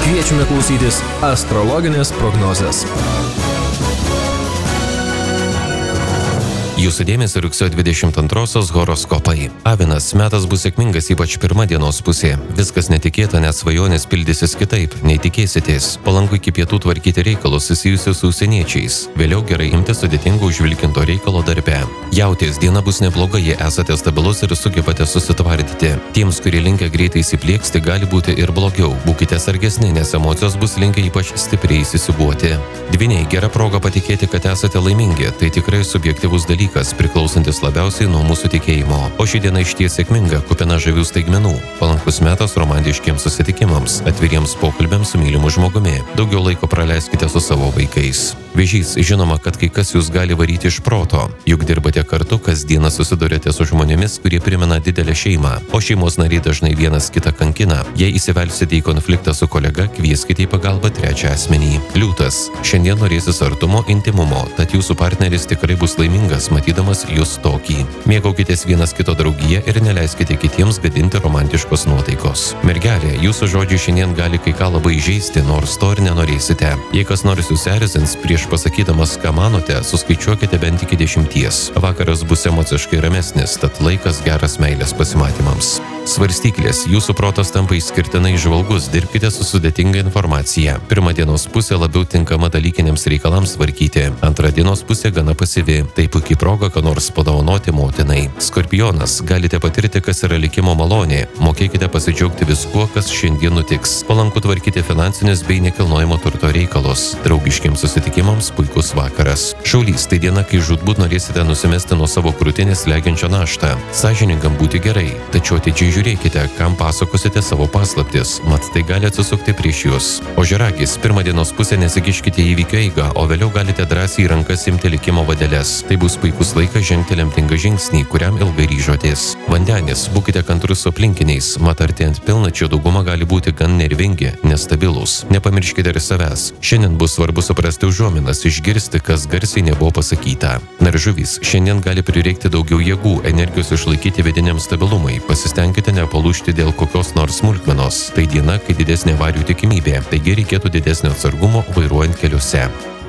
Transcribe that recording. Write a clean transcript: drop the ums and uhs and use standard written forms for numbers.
Kviečiame klausytis astrologinės prognozės. Jūsų dėmesio rugsėjo 22-osios horoskopai. Avinas, metas bus sėkmingas, ypač pirma dienos pusė. Viskas netikėta, nes svajonės pildysis kitaip, nei tikėsitės. Palanku iki pietų tvarkyti reikalus susijusius su užsieniečiais. Vėliau gerai imtis sudėtingo užvilkinto reikalo darbe. Jautės, diena bus nebloga, jei esate stabilus ir sugebate susitvardyti. Tiems, kurie linkę greitai įsiplieksti, gali būti ir blogiau. Būkite sargesni, nes emocijos bus linkę ypač stipriai įsisiūbuoti. Dvyniai, gera proga patikėti, kad esate laimingi. Tai tikrai subjektyvus dalykas, priklausantis labiausiai nuo mūsų tikėjimo. O ši diena išties sėkminga, kupina žavių staigmenų. Palankus metas romantiškiems susitikimams, atviriems pokalbiams su mylimu žmogumi. Daugiau laiko praleiskite su savo vaikais. Vėžys, žinoma, kad kai kas jūs gali varyti iš proto. Juk dirbate kartu, kasdieną susidurėte su žmonėmis, kurie primena didelę šeimą. O šeimos nariai dažnai vienas kitą kankina. Jei įsivelsite į konfliktą su kolega, kvieskite į pagalbą trečią asmenį. Liūtas, šiandien norėsis artumo, intimumo, tad jūsų partneris tikrai bus laimingas, matydamas jūs tokį. Mėgaukitės vienas kito draugiją ir neleiskite kitiems gadinti romantiškos nuotaikos. Mergelė, jūsų žodžiai šiandien gali kai ką labai įžeisti, nors to ir nenorėsite. Jei kas nors jūs erzins, prieš pasakydamas, ką manote, suskaičiuokite bent iki 10. Vakaras bus emociškai ramesnis, tad laikas geras meilės pasimatymams. Svarstyklės, jūsų protas tampa išskirtinai žvalgus, dirbkite su sudėtinga informacija. Pirma dienos pusė labiau tinkama dalykiniams reikalams tvarkyti, antra dienos pusė gana pasyvi. Tai puikiai proga, ką nors padovanoti motinai. Skorpionas, galite patirti, kas yra likimo malonė. Mokėkite pasidžiaugti viskuo, kas šiandien nutiks. Palanku tvarkyti finansinius bei nekilnojamo turto reikalus. Draugiškiams susitikimams puikus vakaras. Šaulys, tai diena, kai žūtbūt norėsite nusimesti nuo savo krūtinės slegiančią naštą. Sąžiningam būti gerai, tačiau atidžiai žiūrėkite, kam pasakosite savo paslaptis, mat tai gali atsisukti prieš jūs. Ožiaragis, pirmą dienos pusę nesikiškite į įvykio eigą, o vėliau galite drąsiai į rankas imti likimo vadeles. Tai bus puikus laikas žengti lemtingą žingsnį, kuriam ilgai ryžotės. Vandenis, būkite kantrus su aplinkiniais, mat artėjant pilnačio dauguma gali būti gan nervingi, nestabilūs. Nepamirškite ir savęs. Šiandien bus svarbu suprasti užuominas, išgirsti, kas garsiai nebuvo pasakyta. Žuvys, šiandien gali prireikti daugiau jėgų, energijos išlaikyti vidiniam stabilumui. Pasistengkite nepalūžti dėl kokios nors smulkmenos. Tai diena, kai didesnė avarijų tikimybė, taigi reikėtų didesnio atsargumo vairuojant keliuose.